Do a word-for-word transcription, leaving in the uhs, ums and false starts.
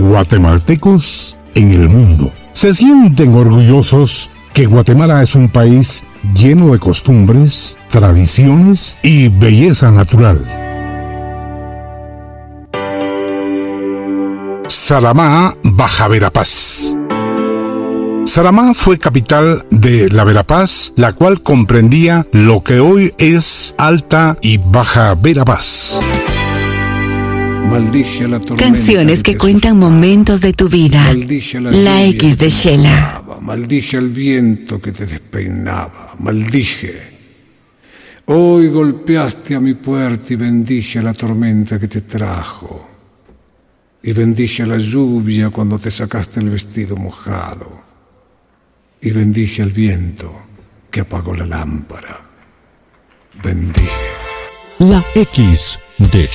guatemaltecos en el mundo. Se sienten orgullosos que Guatemala es un país lleno de costumbres, tradiciones y belleza natural. Saramá, Baja Verapaz. Saramá fue capital de la Verapaz, la cual comprendía lo que hoy es Alta y Baja Verapaz. Canciones que cuentan momentos de tu vida. La, la X de Shela. Maldije al viento que te despeinaba. Maldije. Hoy golpeaste a mi puerta y bendije a la tormenta que te trajo. Y bendije a la lluvia cuando te sacaste el vestido mojado. Y bendije al viento que apagó la lámpara. Bendije. La X de